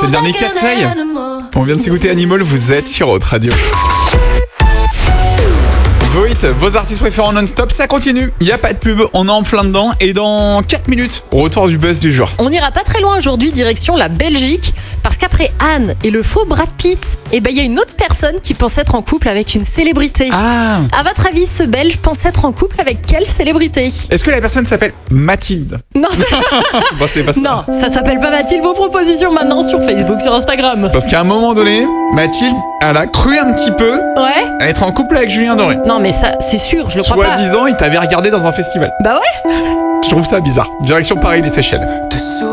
C'est le dernier Cat, ça y est. On vient de s'écouter Animal, vous êtes sur Haute Radio. Voit, vos artistes préférés en non-stop, ça continue. Il n'y a pas de pub, on est en plein dedans. Et dans 4 minutes, retour du buzz du jour. On n'ira pas très loin aujourd'hui, direction la Belgique. Parce qu'après Anne et le faux Brad Pitt, il y a une autre personne qui pense être en couple avec une célébrité. Ah. À votre avis, ce Belge pense être en couple avec quelle célébrité? Est-ce que la personne s'appelle Mathilde? Non, Bon, c'est pas ça. non, ça s'appelle pas Mathilde. Vos propositions maintenant sur Facebook, sur Instagram. Parce qu'à un moment donné, Mathilde, elle a cru un petit peu Ouais. à être en couple avec Julien Doré. Non, mais ça, c'est sûr, je le crois pas. Soi-disant, il t'avait regardé dans un festival. Bah ouais. Je trouve ça bizarre. Direction Paris, les Seychelles.